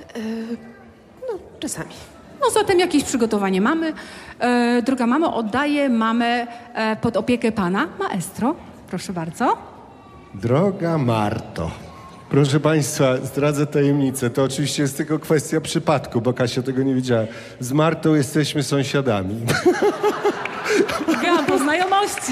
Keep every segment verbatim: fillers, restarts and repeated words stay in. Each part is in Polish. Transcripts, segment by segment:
Yy, no, czasami. No zatem jakieś przygotowanie mamy. E, droga mamo, oddaję mamę e, pod opiekę pana maestro. Proszę bardzo. Droga Marto, proszę państwa, zdradzę tajemnicę. To oczywiście jest tylko kwestia przypadku, bo Kasia tego nie wiedziała. Z Martą jesteśmy sąsiadami. Byłam po znajomości.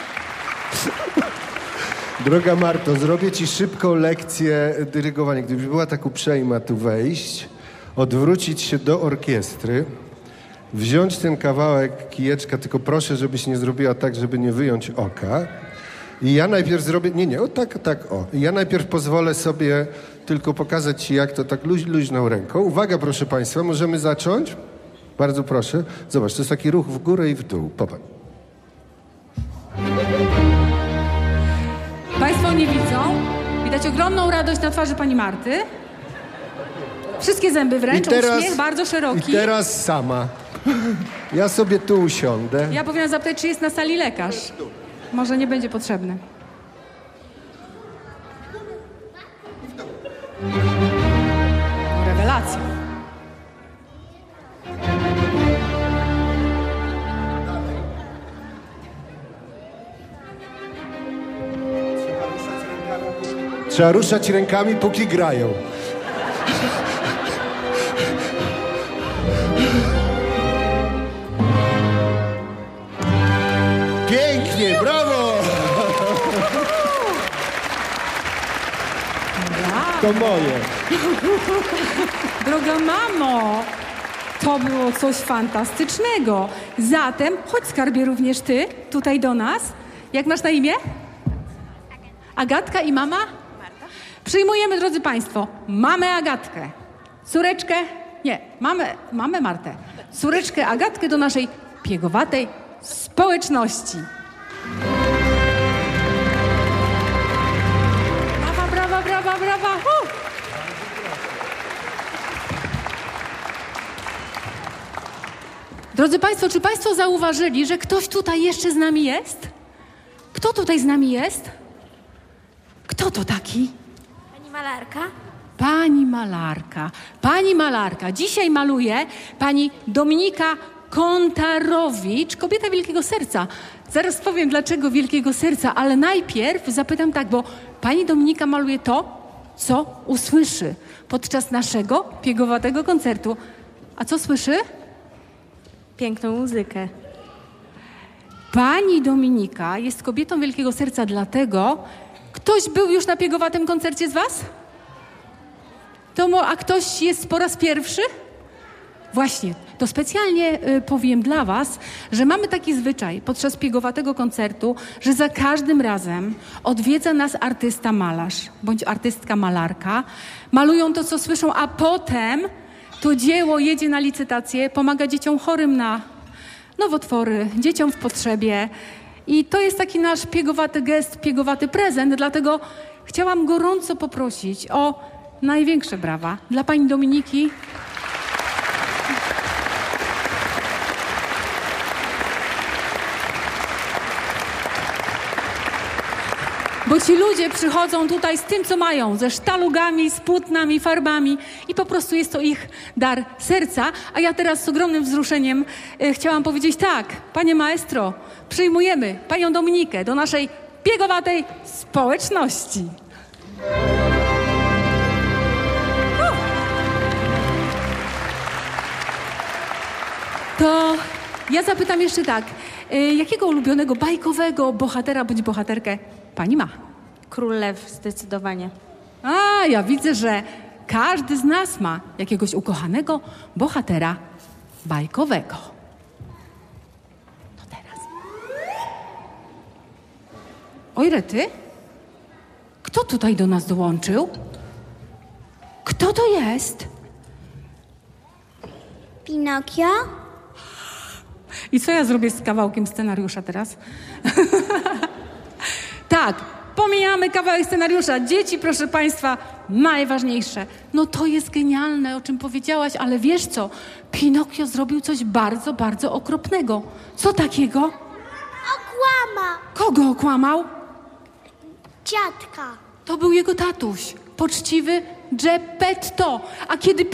Droga Marto, zrobię ci szybką lekcję dyrygowania. Gdybyś była tak uprzejma tu wejść, odwrócić się do orkiestry, wziąć ten kawałek kijeczka, tylko proszę, żebyś nie zrobiła tak, żeby nie wyjąć oka. I ja najpierw zrobię, nie, nie, o tak, tak, o. I ja najpierw pozwolę sobie tylko pokazać ci, jak to tak luź, luźną ręką. Uwaga, proszę państwa, możemy zacząć? Bardzo proszę. Zobacz, to jest taki ruch w górę i w dół. Popatrz. Państwo nie widzą. Widać ogromną radość na twarzy pani Marty. Wszystkie zęby wręcz, uśmiech bardzo szeroki. I teraz sama. Ja sobie tu usiądę. Ja powinnam zapytać, czy jest na sali lekarz. Może nie będzie potrzebny. Rewelacja. Trzeba ruszać rękami, póki grają. Pięknie, brawo! To moje. Droga mamo, to było coś fantastycznego. Zatem, chodź skarbie również ty, tutaj do nas. Jak masz na imię? Agatka i mama? Marta. Przyjmujemy, drodzy państwo, mamę Agatkę, córeczkę, nie, mamę, mamę Martę, córeczkę Agatkę do naszej piegowatej społeczności. Brawa, brawa, brawa, brawa. Uh! Drodzy państwo, czy państwo zauważyli, że ktoś tutaj jeszcze z nami jest? Kto tutaj z nami jest? Kto to taki? Pani malarka? Pani malarka. Pani malarka. Dzisiaj maluje pani Dominika Kontarowicz, kobieta wielkiego serca. Zaraz powiem, dlaczego wielkiego serca, ale najpierw zapytam tak, bo pani Dominika maluje to, co usłyszy podczas naszego piegowatego koncertu. A co słyszy? Piękną muzykę. Pani Dominika jest kobietą wielkiego serca, dlatego ktoś był już na piegowatym koncercie z was? To mo, a ktoś jest po raz pierwszy? Właśnie, to specjalnie y, powiem dla was, że mamy taki zwyczaj podczas piegowatego koncertu, że za każdym razem odwiedza nas artysta malarz bądź artystka malarka. Malują to, co słyszą, a potem to dzieło jedzie na licytację, pomaga dzieciom chorym na nowotwory, dzieciom w potrzebie. I to jest taki nasz piegowaty gest, piegowaty prezent, dlatego chciałam gorąco poprosić o największe brawa dla pani Dominiki. Bo ci ludzie przychodzą tutaj z tym, co mają, ze sztalugami, z płótnami, farbami i po prostu jest to ich dar serca. A ja teraz z ogromnym wzruszeniem e, chciałam powiedzieć tak, panie maestro, przyjmujemy panią Dominikę do naszej piegowatej społeczności. Uh. To ja zapytam jeszcze tak, e, jakiego ulubionego bajkowego bohatera bądź bohaterkę pani ma? Król Lew, zdecydowanie. A, ja widzę, że każdy z nas ma jakiegoś ukochanego bohatera bajkowego. No teraz. Oj, rety. Kto tutaj do nas dołączył? Kto to jest? Pinokio? I co ja zrobię z kawałkiem scenariusza teraz? Tak, pomijamy kawałek scenariusza. Dzieci, proszę państwa, najważniejsze. No to jest genialne, o czym powiedziałaś, ale wiesz co? Pinokio zrobił coś bardzo, bardzo okropnego. Co takiego? Okłamał Kogo okłamał? dziadka. To był jego tatuś, poczciwy Geppetto. A kiedy